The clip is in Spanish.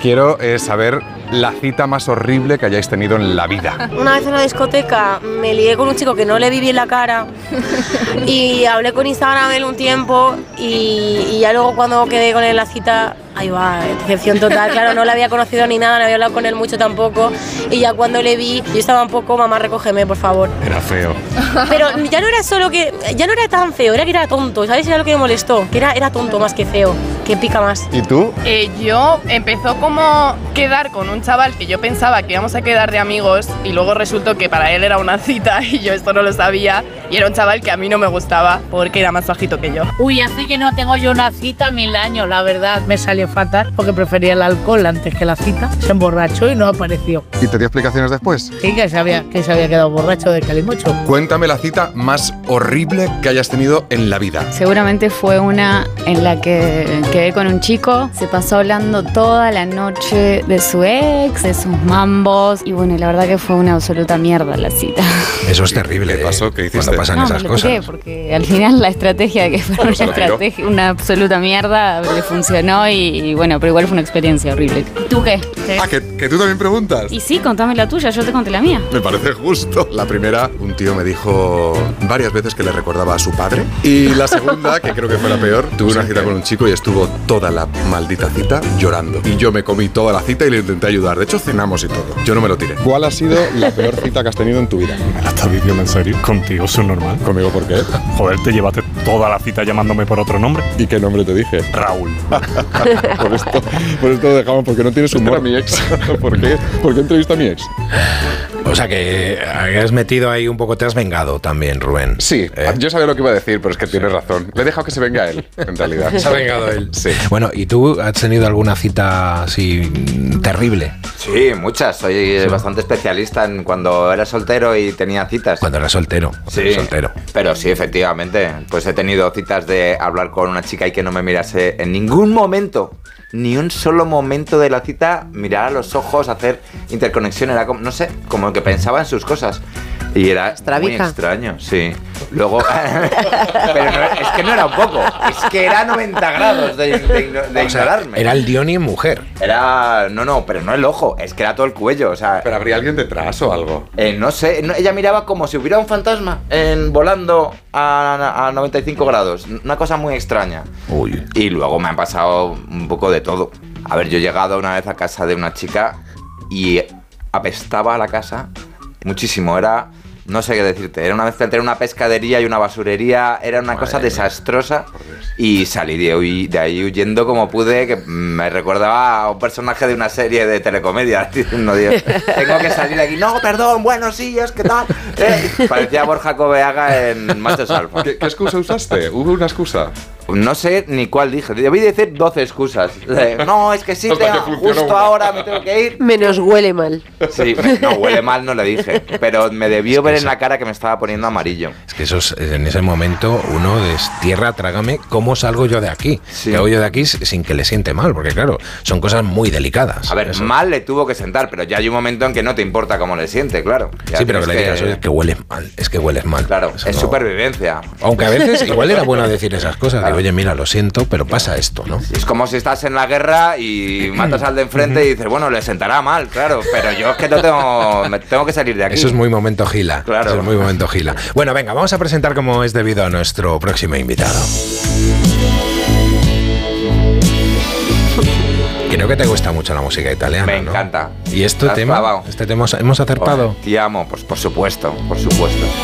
quiero saber la cita más horrible que hayáis tenido en la vida. Una vez en una discoteca me lié con un chico que no le vi bien la cara y hablé con Instagram él un tiempo y ya luego cuando quedé con él en la cita, ahí va, decepción total, claro, no le había conocido ni nada, no había hablado con él mucho tampoco y ya cuando le vi, yo estaba un poco, mamá, recógeme, por favor. Era feo. Pero ya no era solo que, ya no era tan feo, era que era tonto, ¿sabes? Era lo que me molestó, que era tonto más que feo, que pica más. ¿Y tú? Yo empezó como quedar con un chaval que yo pensaba que íbamos a quedar de amigos y luego resultó que para él era una cita y yo esto no lo sabía y era un chaval que a mí no me gustaba porque era más bajito que yo. Uy, hace que no tengo yo una cita 1000 años, la verdad. Me salió fatal porque prefería el alcohol antes que la cita. Se emborrachó y no apareció. ¿Y te dio explicaciones después? Sí, que se había quedado borracho de calimocho. Cuéntame la cita más horrible que hayas tenido en la vida. Seguramente fue una en la que quedé con un chico, se pasó hablando toda la noche de su ex, de sus mambos y bueno, la verdad que fue una absoluta mierda la cita. Eso es terrible. ¿Qué pasó? ¿Qué hiciste? Cuando pasan No, esas me lo tiré, cosas. porque al final la estrategia que fue una absoluta mierda le funcionó y bueno, pero igual fue una experiencia horrible. ¿Y tú qué? Ah, que tú también preguntas. Y sí, contame la tuya, yo te conté la mía. Me parece justo. La primera, un tío me dijo varias veces que le recordaba a su padre. Y la segunda, que creo que fue la peor, tuve una cita con un chico y estuvo toda la maldita cita llorando. Y yo me comí toda la cita y le intenté ayudar. De hecho, cenamos y todo. Yo no me lo tiré. ¿Cuál ha sido la peor cita que has tenido en tu vida? ¿Me la estás diciendo en serio? ¿Contigo eso es normal? ¿Conmigo por qué? Joder, te llevaste toda la cita llamándome por otro nombre. ¿Y qué nombre te dije? Raúl. por esto lo dejamos, porque no tienes humor. Mi ex. ¿Por qué entrevista a mi ex? O sea que has metido ahí un poco, te has vengado también, Rubén. Sí, yo sabía lo que iba a decir, pero es que tienes razón. Le he dejado que se venga él, en realidad. Se ha vengado él. Sí. Bueno, ¿y tú has tenido alguna cita así terrible? Sí, muchas. Soy bastante especialista en cuando era soltero y tenía citas. Cuando eras soltero. Sí, soltero. Pero sí, efectivamente. Pues he tenido citas de hablar con una chica y que no me mirase en ningún momento. Ni un solo momento de la cita, mirar a los ojos, hacer interconexión, era como, no sé, como que pensaba en sus cosas. Y era muy extraño, sí. Luego, pero no, es que no era un poco, es que era 90 grados de ignorarme. Era el Diony en mujer. Era, no, pero no el ojo, es que era todo el cuello, o sea. ¿Pero habría alguien detrás o algo? No sé, ella miraba como si hubiera un fantasma volando a 95 grados, una cosa muy extraña. Uy. Y luego me han pasado un poco de todo. A ver, yo he llegado una vez a casa de una chica y apestaba a la casa muchísimo, era... No sé qué decirte, era una mezcla entre una pescadería y una basurería, era una cosa desastrosa y salí de ahí huyendo como pude, que me recordaba a un personaje de una serie de telecomedia, diciendo, Dios, tengo que salir de aquí, no, perdón, buenos días, ¿qué tal? Parecía Borja Coveaga en Machos Alfa. ¿Qué excusa usaste? ¿Hubo una excusa? No sé ni cuál dije, debí decir 12 excusas. No, es que sí, justo ahora me tengo que ir. Menos huele mal. Sí, no, huele mal no le dije, pero me debió ver en la cara que me estaba poniendo amarillo. Es que eso es, en ese momento uno destierra, trágame, ¿cómo salgo yo de aquí? Sí. ¿Qué hago yo de aquí sin que le siente mal? Porque claro, son cosas muy delicadas. A ver, eso. Mal le tuvo que sentar, pero ya hay un momento en que no te importa cómo le siente, claro. Ya sí, pero que le digas, oye, que hueles mal, es que hueles mal. Claro, eso es no... supervivencia. Aunque a veces igual era bueno decir esas cosas, claro. De, oye, mira, lo siento, pero pasa esto, ¿no? Es como si estás en la guerra y matas al de enfrente y dices, bueno, le sentará mal, claro, pero yo es que tengo que salir de aquí. Eso es muy momento gila. Claro. Eso es muy momento gila. Bueno, venga, vamos a presentar como es debido a nuestro próximo invitado. Creo que te gusta mucho la música italiana, Me encanta. ¿Y este tema hemos acertado? Te amo, pues por supuesto, por supuesto.